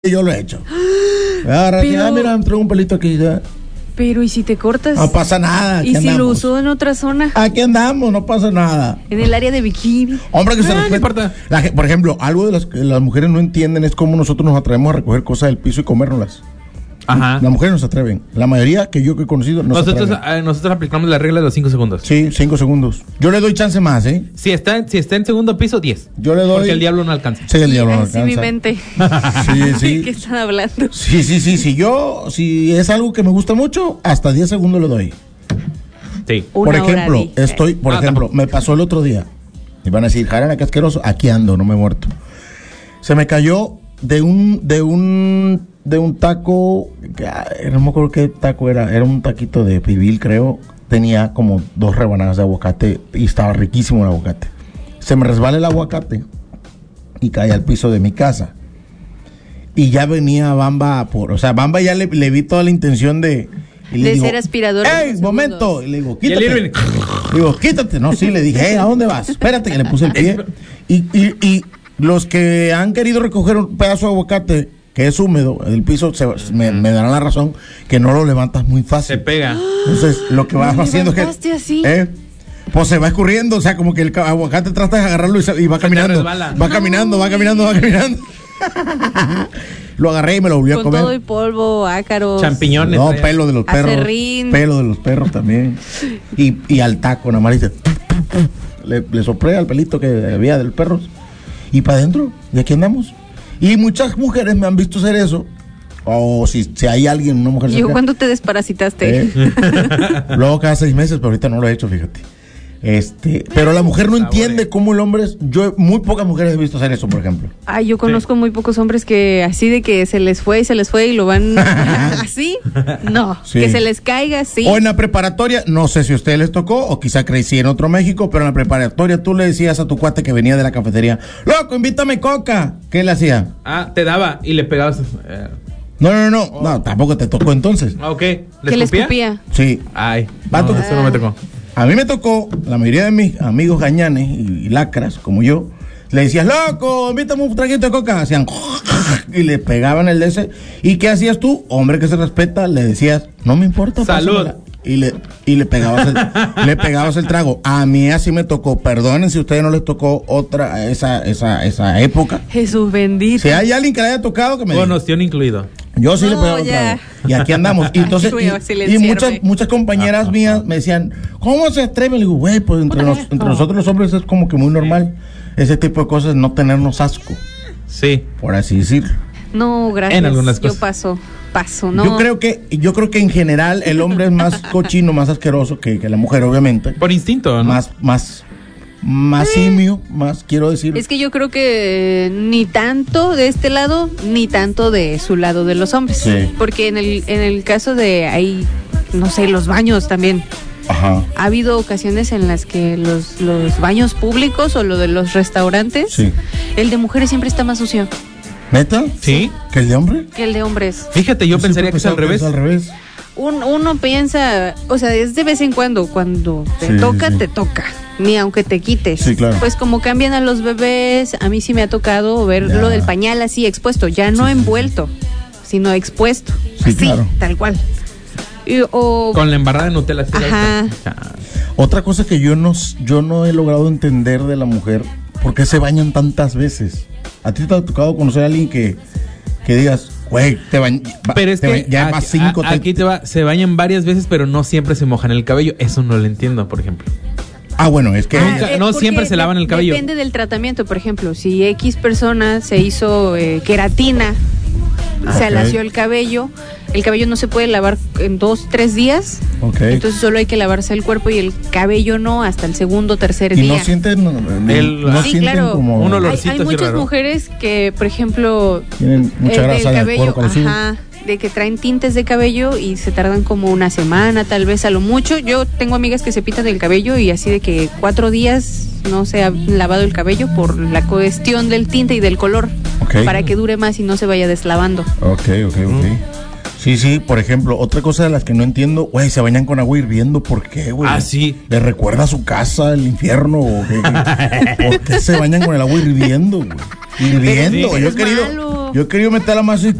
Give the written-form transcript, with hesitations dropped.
Yo lo he hecho. Ahora, mira, me traigo un pelito aquí. ¿Ya? Pero, ¿y si te cortas? No pasa nada. ¿Y si lo usó en otra zona? Aquí andamos, no pasa nada. En el área de bikini. Hombre, que se respeta. No importa. Por ejemplo, algo de que las mujeres no entienden es cómo nosotros nos atrevemos a recoger cosas del piso y comérnoslas. Ajá. Las mujeres no se atreven. La mayoría que yo he conocido no se atreven. Nosotros aplicamos la regla de los 5 segundos. Sí, 5 segundos. Yo le doy chance más, ¿eh? Si está en segundo piso, 10. Yo le doy. Porque el diablo no alcanza. Sí, el diablo no Así alcanza. mi mente. Sí. ¿Qué están hablando? Sí. Si es algo que me gusta mucho, hasta 10 segundos le doy. Sí. Por ejemplo, me pasó el otro día. Me van a decir, Jarana, qué asqueroso. Aquí ando, no me he muerto. Se me cayó de un taco, no me acuerdo qué taco era un taquito de pibil, creo. Tenía como 2 rebanadas de aguacate y estaba riquísimo el aguacate. Se me resbala el aguacate y cae al piso de mi casa. Y ya venía Bamba Bamba ya le vi toda la intención de ser aspirador. ¡Ey, momento! Y le digo, quítate. Digo, quítate. No, sí, le dije, ¿a dónde vas? Espérate, que le puse el pie. Y los que han querido recoger un pedazo de aguacate que es húmedo, el piso, me darán la razón que no lo levantas muy fácil. Se pega. Entonces, lo que vas haciendo es que... así? Pues se va escurriendo, o sea, como que el aguacate trata de agarrarlo y va caminando. Va caminando. Lo agarré y me lo volví a comer. Con todo y polvo, ácaros. Champiñones. No, pelo de los perros. Acerrín. Pelo de los perros también. Y al taco, nada más le soplé al pelito que había del perro. Y para adentro, y aquí andamos. Y muchas mujeres me han visto hacer eso. O si hay alguien, una mujer cerca. ¿Yo cuándo te desparasitaste? Luego cada 6 meses, pero ahorita no lo he hecho, fíjate. Pero la mujer no entiende cómo el hombre es. Muy pocas mujeres he visto hacer eso, por ejemplo. Ay, yo conozco muy pocos hombres que así de que se les fue y lo van así. No, sí. Que se les caiga así. O en la preparatoria, no sé si a ustedes les tocó, o quizá crecí en otro México, pero en la preparatoria tú le decías a tu cuate que venía de la cafetería, loco, invítame coca. ¿Qué le hacía? Te daba y le pegabas. No, tampoco te tocó entonces. Ok. ¿Que le escupía? Sí. Ay, eso no me tocó. A mí me tocó, la mayoría de mis amigos gañanes y lacras, como yo, le decías, loco, invítame un traguito de coca. Hacían y le pegaban el de ese. ¿Y qué hacías tú? Hombre que se respeta, le decías, no me importa. Salud. Pásamela. Y le pegabas el trago. A mí así me tocó. Perdonen si a ustedes no les tocó esa época. Jesús bendito. Si hay alguien que le haya tocado, que me diga. Con ostión incluido. Yo sí le pegaba el trago. Y aquí andamos. Y entonces, y muchas compañeras mías me decían, ¿cómo se atreven? Le digo, güey, pues entre nosotros los hombres es como que muy normal ese tipo de cosas, no tenernos asco. Sí. Por así decirlo. No, gracias. En algunas cosas. Yo paso, ¿no? Yo creo que en general el hombre es más cochino, más asqueroso que la mujer, obviamente. Por instinto, ¿no? Más simio, más quiero decir. Es que yo creo que ni tanto de este lado, ni tanto de su lado de los hombres. Sí. Porque en el caso de ahí, no sé, los baños también. Ajá. Ha habido ocasiones en las que los baños públicos o lo de los restaurantes, sí. El de mujeres siempre está más sucio. ¿Neta? Sí. ¿Que el de hombre? Que el de hombres. Fíjate, yo pensaría que es al revés. Uno piensa, o sea, es de vez en cuando te toca, ni aunque te quites. Sí, claro. Pues como cambian a los bebés, a mí sí me ha tocado ver lo del pañal así expuesto, ya no envuelto, sino expuesto. Sí, así, claro. Tal cual. Con la embarrada de Nutella. Ajá. Otra cosa que yo no he logrado entender de la mujer, ¿por qué se bañan tantas veces? ¿A ti te ha tocado conocer a alguien que digas, güey, pero es que aquí se bañan varias veces, pero no siempre se mojan el cabello? Eso no lo entiendo, por ejemplo. Bueno, es que no siempre se lavan el cabello. Depende del tratamiento, por ejemplo, si X persona se hizo queratina, se alació el cabello no se puede lavar en 2-3 días. Okay. Entonces solo hay que lavarse el cuerpo y el cabello no hasta el segundo o tercer día. ¿Y no sienten claro, como un olorcito? Hay muchas mujeres que, por ejemplo, tienen mucha grasa en el cuero cuando de que traen tintes de cabello y se tardan como una semana, tal vez a lo mucho. Yo tengo amigas que se pintan el cabello y así de que 4 días no se ha lavado el cabello por la cuestión del tinte y del color. Okay. Para que dure más y no se vaya deslavando. Ok. Sí, por ejemplo, otra cosa de las que no entiendo, güey, se bañan con agua hirviendo, ¿por qué, güey? Sí. ¿Le recuerda a su casa, el infierno? ¿O qué? ¿Por qué se bañan con el agua hirviendo, güey? Hirviendo. Sí, Yo he querido meterla más